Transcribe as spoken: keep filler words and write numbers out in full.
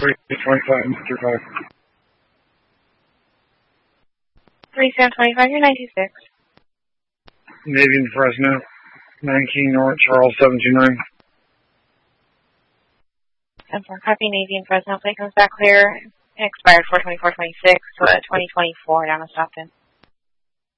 three twenty-five, Mister five. three seven twenty-five, you're nine two six. Navy in Fresno, nineteen North Charles seven two nine. And for copy, Navy in Fresno, plate comes back clear. It expired four twenty-four twenty-six, so at twenty twenty-four down to Stockton.